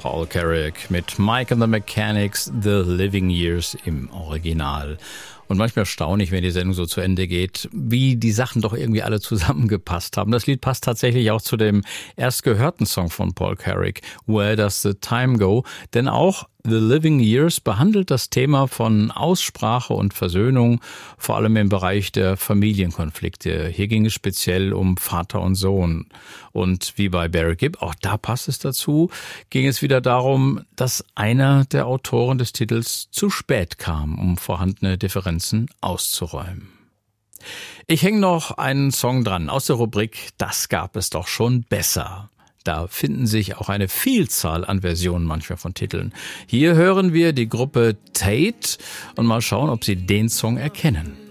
Paul Carrack mit Mike and the Mechanics, The Living Years im Original. Und manchmal erstaunlich, wenn die Sendung so zu Ende geht, wie die Sachen doch irgendwie alle zusammengepasst haben. Das Lied passt tatsächlich auch zu dem erst gehörten Song von Paul Carrack, Where Does the Time Go? Denn auch The Living Years behandelt das Thema von Aussprache und Versöhnung, vor allem im Bereich der Familienkonflikte. Hier ging es speziell um Vater und Sohn. Und wie bei Barry Gibb, auch da passt es dazu, ging es wieder darum, dass einer der Autoren des Titels zu spät kam, um vorhandene Differenzen auszuräumen. Ich hänge noch einen Song dran aus der Rubrik Das gab es doch schon besser. Da finden sich auch eine Vielzahl an Versionen manchmal von Titeln. Hier hören wir die Gruppe Tate und mal schauen, ob Sie den Song erkennen.